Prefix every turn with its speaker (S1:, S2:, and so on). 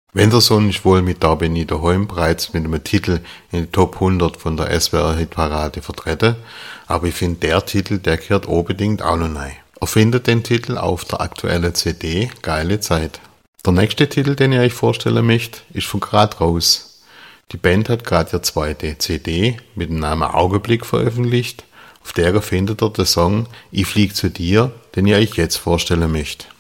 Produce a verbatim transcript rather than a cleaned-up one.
S1: Wenderson ist wohl mit Da bin ich daheim bereits mit einem Titel in die Top hundert von der S W R-Hitparade vertreten, aber ich finde, der Titel, der gehört unbedingt auch noch rein. Er findet den Titel auf der aktuellen C D Geile Zeit. Der nächste Titel, den ich euch vorstellen möchte, ist von Grad raus. Die Band hat gerade ihre zweite C D mit dem Namen Augenblick veröffentlicht, auf der findet ihr den Song Ich flieg zu dir, den ich euch jetzt vorstellen möchte.